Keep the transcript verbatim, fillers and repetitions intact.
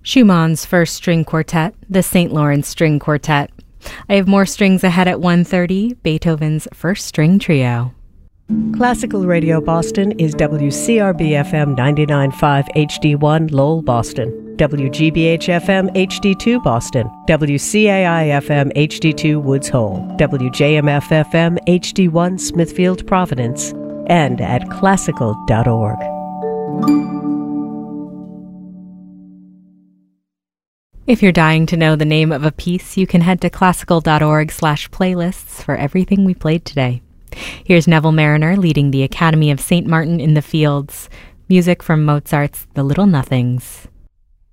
Schumann's First String Quartet, the Saint Lawrence String Quartet. I have more strings ahead at one thirty, Beethoven's First String Trio. Classical Radio Boston is W C R B F M ninety-nine point five H D one Lowell, Boston, W G B H F M H D two Boston, W C A I F M H D two Woods Hole, W J M F F M H D one Smithfield, Providence, and at classical dot org. If you're dying to know the name of a piece, you can head to classical.org slash playlists for everything we played today. Here's Neville Marriner leading the Academy of Saint Martin in the Fields. Music from Mozart's The Little Nothings.